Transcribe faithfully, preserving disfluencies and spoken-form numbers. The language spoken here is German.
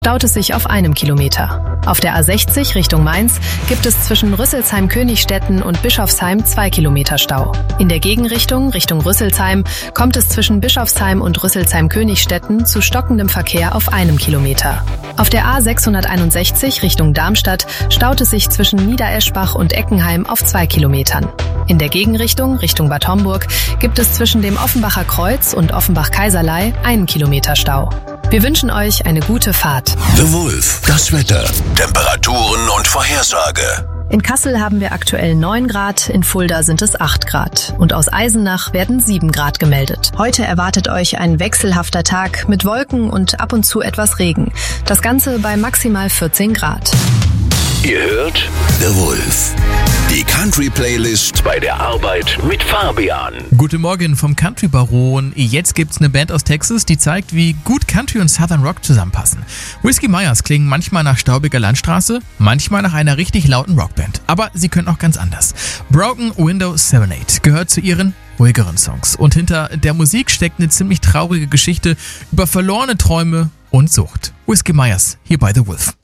staut es sich auf einem Kilometer. Auf der A sechzig Richtung Mainz gibt es zwischen Rüsselsheim-Königstetten und Bischofsheim zwei Kilometer Stau. In der Gegenrichtung, Richtung Rüsselsheim, kommt es zwischen Bischofsheim und Rüsselsheim-Königstetten zu stockendem Verkehr auf einem Kilometer. Auf der A sechshunderteinundsechzig Richtung Darmstadt staut es sich zwischen Niedereschbach und Eckenheim auf zwei Kilometern. In der Gegenrichtung, Richtung Bad Homburg, gibt es zwischen dem Offenbacher Kreuz und Offenbach-Kaiserlei einen Kilometer Stau. Wir wünschen euch eine gute Fahrt. The Wolf, das Wetter, Temperaturen und Vorhersage. In Kassel haben wir aktuell neun Grad, in Fulda sind es acht Grad und aus Eisenach werden sieben Grad gemeldet. Heute erwartet euch ein wechselhafter Tag mit Wolken und ab und zu etwas Regen. Das Ganze bei maximal vierzehn Grad. Ihr hört The Wolf, die Country-Playlist bei der Arbeit mit Fabian. Guten Morgen vom Country Baron. Jetzt gibt's eine Band aus Texas, die zeigt, wie gut Country und Southern Rock zusammenpassen. Whiskey Myers klingen manchmal nach staubiger Landstraße, manchmal nach einer richtig lauten Rockband. Aber sie können auch ganz anders. Broken Window Serenade gehört zu ihren ruhigeren Songs. Und hinter der Musik steckt eine ziemlich traurige Geschichte über verlorene Träume und Sucht. Whiskey Myers hier bei The Wolf.